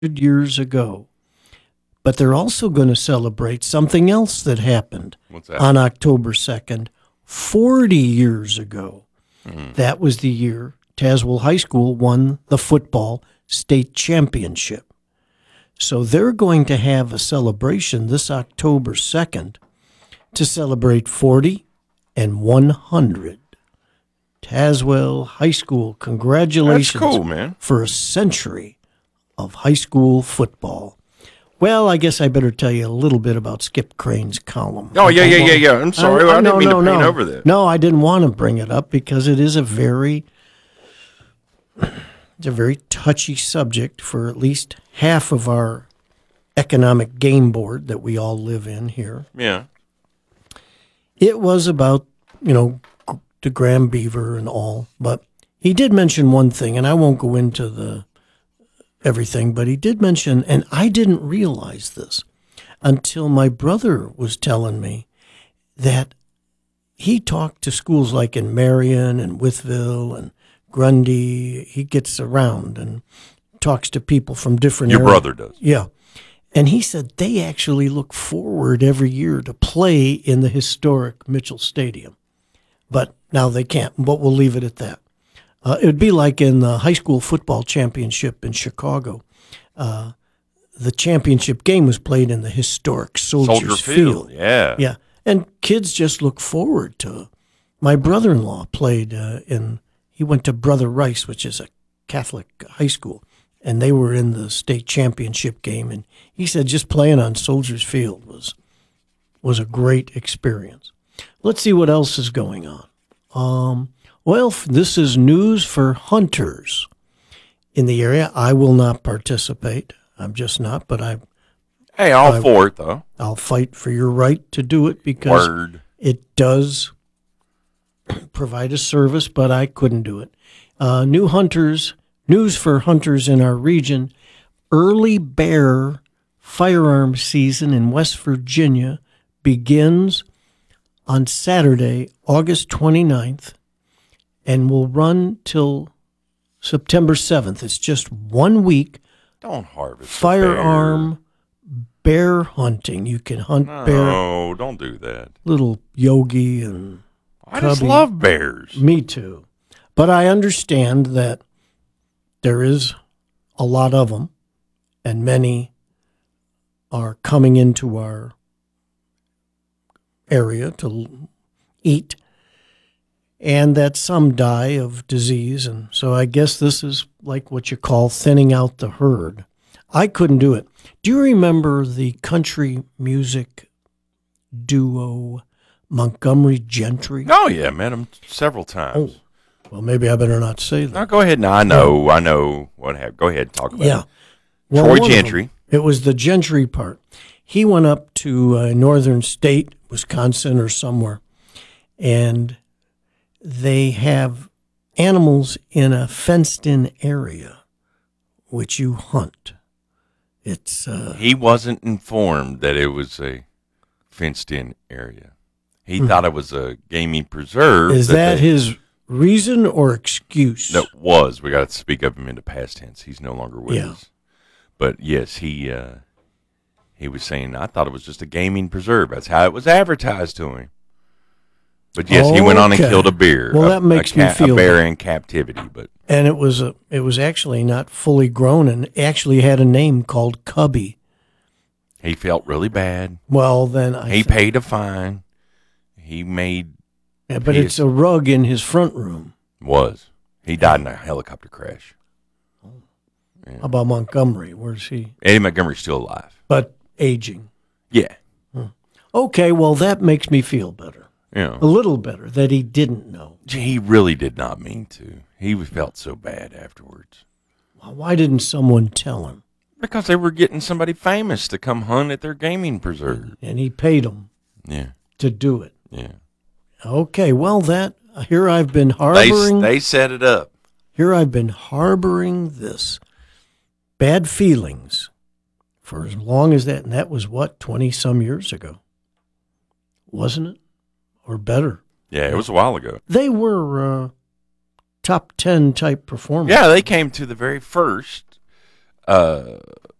years ago. But they're also going to celebrate something else that happened What's that? on October 2nd, 40 years ago. That was the year Tazewell High School won the football state championship. So they're going to have a celebration this October 2nd to celebrate 40 and 100. Tazewell High School, congratulations. That's cool, man. For a century of high school football. Well, I guess I better tell you a little bit about Skip Crane's column. Oh, yeah. I'm sorry. I didn't mean to paint over that. No, I didn't want to bring it up because it is a very touchy subject for at least half of our economic game board that we all live in here. Yeah. It was about, the Graham Beaver and all, but he did mention one thing, and I won't go into everything, but he did mention, and I didn't realize this until my brother was telling me that he talked to schools like in Marion and Wytheville and Grundy. He gets around and talks to people from different Your areas. brother does. Yeah. And he said they actually look forward every year to play in the historic Mitchell Stadium. But now they can't, but we'll leave it at that. It would be like in the high school football championship in Chicago. The championship game was played in the historic Soldier Field. Yeah. Yeah. And kids just look forward to it. My brother-in-law played he went to Brother Rice, which is a Catholic high school, and they were in the state championship game. And he said just playing on Soldiers Field was a great experience. Let's see what else is going on. Well, this is news for hunters in the area. I will not participate. I'm just not, but Hey, all for it, though. I'll fight for your right to do it because it does provide a service, but I couldn't do it. News for hunters in our region. Early bear firearm season in West Virginia begins on Saturday, August 29th, and will run till September 7th. It's just 1 week. Don't harvest Firearm bear hunting. You can hunt bear. No, don't do that. Little Yogi and I just Cubby. love bears. Me too. But I understand that there is a lot of them, and many are coming into our area to eat, and that some die of disease. And so I guess this is like what you call thinning out the herd. I couldn't do it. Do you remember the country music duo Montgomery Gentry? Oh, yeah, met him several times. Well, maybe I better not say that. No, go ahead. No, I know what happened. Go ahead and talk about it. Well, Troy Gentry. It was the Gentry part. He went up to a northern state, Wisconsin or somewhere, and they have animals in a fenced-in area, which you hunt. It's He wasn't informed that it was a fenced-in area. He thought it was a gaming preserve. Is that his reason or excuse? No, was. We got to speak of him in the past tense. He's no longer with us. But yes, he was saying, I thought it was just a gaming preserve. That's how it was advertised to him. But yes, he went on and killed a bear. Well, that makes me feel a bear in captivity. But and it was actually not fully grown, and actually had a name called Cubby. he felt really bad. Well, then He paid a fine. He made. Yeah, but it's a rug in his front room. He died in a helicopter crash. Yeah. How about Montgomery? Where's he? Eddie Montgomery's still alive. But aging. Yeah. Okay, well, that makes me feel better. Yeah. A little better that he didn't know. He really did not mean to. He felt so bad afterwards. Why didn't someone tell him? Because they were getting somebody famous to come hunt at their gaming preserve. And he paid them to do it. Yeah. Okay, well, here I've been harboring. They set it up. Here I've been harboring this bad feelings for as long as that. And that was, 20-some years ago? Wasn't it? Or better? Yeah, it was a while ago. They were top 10 type performers. Yeah, they came to the very first uh,